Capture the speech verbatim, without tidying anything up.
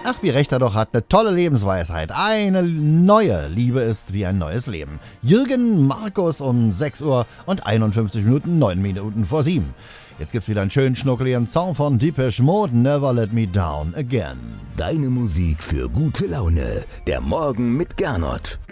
Ach, wie recht er doch hat, eine tolle Lebensweisheit. Eine neue Liebe ist wie ein neues Leben. Jürgen Markus um sechs Uhr und einundfünfzig Minuten, neun Minuten vor sieben. Jetzt gibt's wieder einen schönen schnuckeligen Song von Depeche Mode, Never Let Me Down Again. Deine Musik für gute Laune. Der Morgen mit Gernot.